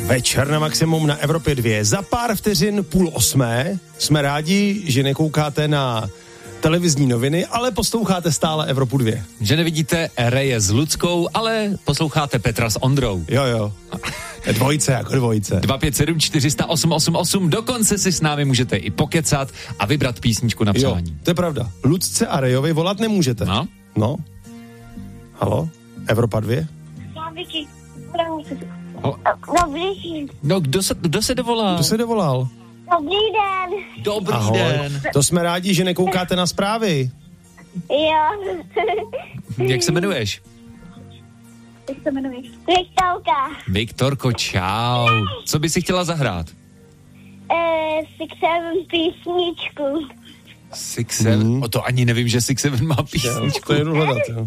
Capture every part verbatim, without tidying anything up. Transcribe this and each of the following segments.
Večer na maximum na Evropě dva. Za pár vteřin půl osmé. Jsme rádi, že nekoukáte na televizní noviny, ale posloucháte stále Evropu dva. Že nevidíte Reje s Luckou, ale posloucháte Petra s Ondrou. Jo, jo. Dvojice jako dvojice. dva pět sedm čtyři nula osm osm osm, dokonce si s námi můžete i pokecat a vybrat písničku na přání. Jo, to je pravda. Lucce a Rejovi volat nemůžete. No? No. Halo? Evropa dva? Já Vicky. Ho- Dobrý. No, kdo se, kdo se dovolal? Kdo se dovolal? Dobrý den. Dobrý Ahoj. den. To jsme rádi, že nekoukáte na zprávy. Jo. Jak se jmenuješ? Jak se jmenuješ? Viktorka. Viktorko, čau. Co by si chtěla zahrát? Eh, Six Seven písničku. Six Seven. Mm. O to ani nevím, že Six Seven má písničku. To je jdu hledat, jo.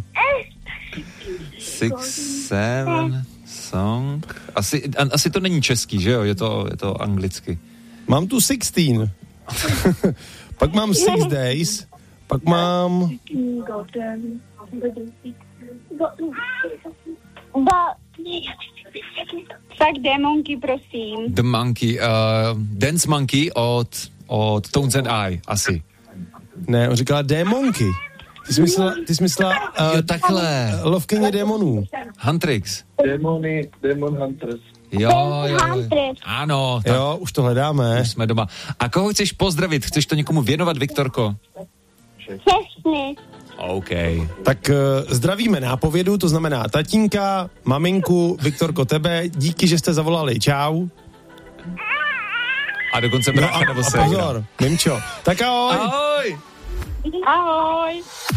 Six Seven song. Asi, a- asi to není český, že jo? Je to, je to anglicky. Mám tu sixteen. Pak mám Six Days. Pak mám... Ba... Tak démonky, prosím. The Monkey, uh, Dance Monkey od, od Tones and I, asi. Ne, on říkala démonky. Ty jsi myslela, ty jsi myslela uh, Jo, takhle. lovkyně démonů. Huntrix. Démony, Demon Hunters. Jo, jo. Huntress. Ano, tak Jo, už to hledáme. jsme doma. A koho chceš pozdravit? Chceš to někomu věnovat, Viktorko? Všechny. OK. Tak uh, zdravíme nápovědu, to znamená tatínka, maminku, Viktorko, tebe. Díky, že jste zavolali. Čau. A dokonce No brácha a, nebo a ségra. pozor, Mimčo. Tak ahoj. Ahoj. Ahoj.